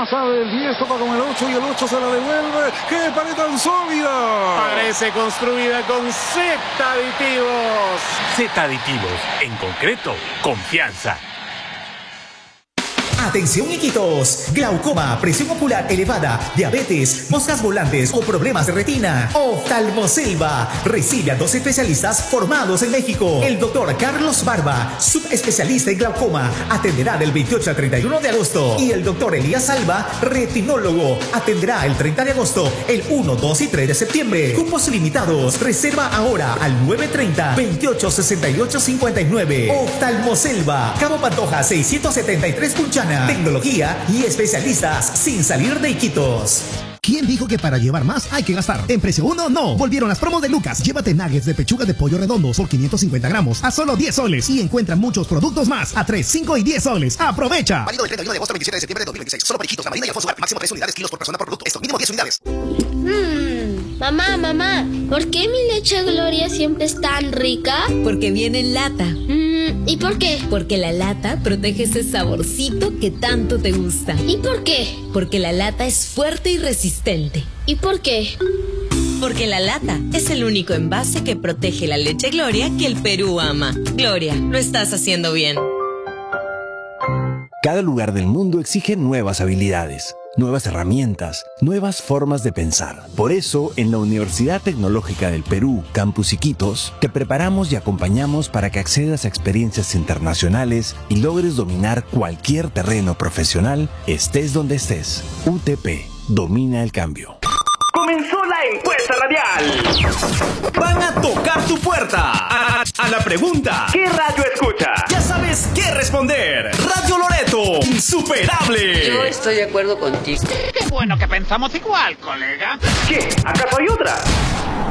más sabe el 10, topa con el 8 y el 8 se la devuelve. ¡Qué pared tan sólida! Parece construida con Z aditivos. Z aditivos, en concreto, confianza. Atención, hijitos, glaucoma, presión ocular elevada, diabetes, moscas volantes o problemas de retina. Oftalmoselva recibe a 2 especialistas formados en México. El doctor Carlos Barba, subespecialista en glaucoma, atenderá del 28 al 31 de agosto. Y el doctor Elías Alba, retinólogo, atenderá el 30 de agosto, el 1, 2 y 3 de septiembre. Cupos limitados. Reserva ahora al 930-2868-59. Oftalmoselva, Cabo Pantoja 673 Punchana. Tecnología y especialistas sin salir de Iquitos. ¿Quién dijo que para llevar más hay que gastar? En Precio 1, no. Volvieron las promos de Lucas. Llévate nuggets de pechuga de pollo redondos por 550 gramos a solo 10 soles. Y encuentra muchos productos más a 3, 5 y 10 soles. ¡Aprovecha! Válido del 31 de agosto al 27 de septiembre de 2026. Solo para Iquitos, La Marina y Alfonso Gar. Máximo 3 unidades kilos por persona por producto. Esto, mínimo 10 unidades. Mamá, ¿por qué mi leche Gloria siempre es tan rica? Porque viene en lata. ¿Y por qué? Porque la lata protege ese saborcito que tanto te gusta. ¿Y por qué? Porque la lata es fuerte y resistente. ¿Y por qué? Porque la lata es el único envase que protege la leche Gloria que el Perú ama. Gloria, lo estás haciendo bien. Cada lugar del mundo exige nuevas habilidades, nuevas herramientas, nuevas formas de pensar. Por eso, en la Universidad Tecnológica del Perú, Campus Iquitos, te preparamos y acompañamos para que accedas a experiencias internacionales y logres dominar cualquier terreno profesional, estés donde estés. UTP, domina el cambio. Comenzó la encuesta radial. Van a tocar tu puerta. A la pregunta, ¿qué radio escucha? Ya sabes qué responder. Radio Loreto, insuperable. Yo estoy de acuerdo contigo. Qué bueno que pensamos igual, colega. ¿Qué? ¿Acaso